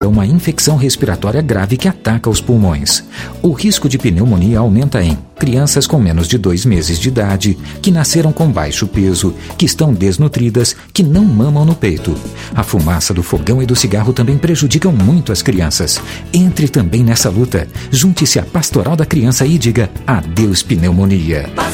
uma infecção respiratória grave que ataca os pulmões. O risco de pneumonia aumenta em crianças com menos de 2 meses de idade, que nasceram com baixo peso, que estão desnutridas, que não mamam no peito. A fumaça do fogão e do cigarro também prejudicam muito as crianças. Entre também nessa luta. Junte-se à Pastoral da Criança e diga adeus pneumonia.